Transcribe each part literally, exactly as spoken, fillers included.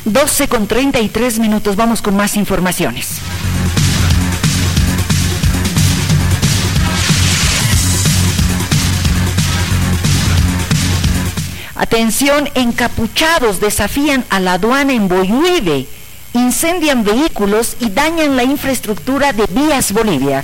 doce con treinta y tres minutos, vamos con más informaciones. Atención, encapuchados desafían a la aduana en Boyuive, incendian vehículos y dañan la infraestructura de Vías Bolivia.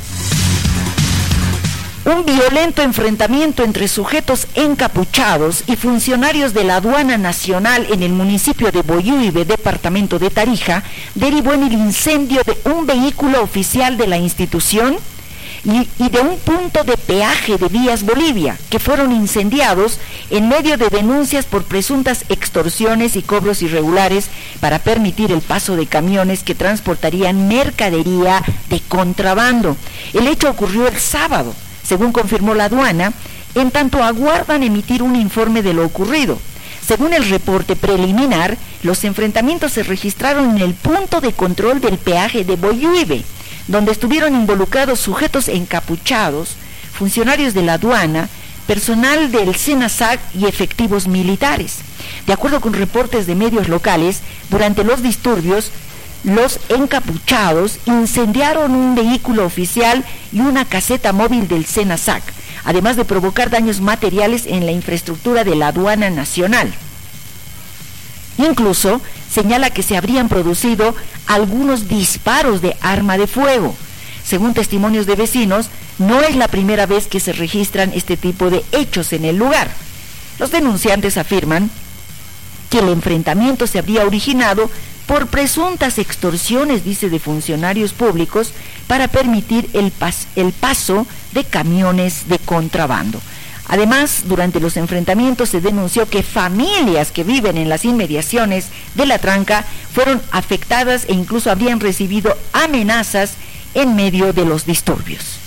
Un violento enfrentamiento entre sujetos encapuchados y funcionarios de la aduana nacional en el municipio de Boyuive, departamento de Tarija, derivó en el incendio de un vehículo oficial de la institución y, y de un punto de peaje de Vías Bolivia, que fueron incendiados en medio de denuncias por presuntas extorsiones y cobros irregulares para permitir el paso de camiones que transportarían mercadería de contrabando. El hecho ocurrió el sábado, según confirmó la aduana, en tanto aguardan emitir un informe de lo ocurrido. Según el reporte preliminar, los enfrentamientos se registraron en el punto de control del peaje de Boyuive, donde estuvieron involucrados sujetos encapuchados, funcionarios de la aduana, personal del SENASAC y efectivos militares. De acuerdo con reportes de medios locales, durante los disturbios, los encapuchados incendiaron un vehículo oficial y una caseta móvil del SENASAC, además de provocar daños materiales en la infraestructura de la aduana nacional. Incluso señala que se habrían producido algunos disparos de arma de fuego. Según testimonios de vecinos, no es la primera vez que se registran este tipo de hechos en el lugar. Los denunciantes afirman que el enfrentamiento se habría originado por presuntas extorsiones, dice, de funcionarios públicos para permitir el, pas- el paso de camiones de contrabando. Además, durante los enfrentamientos se denunció que familias que viven en las inmediaciones de la tranca fueron afectadas e incluso habrían recibido amenazas en medio de los disturbios.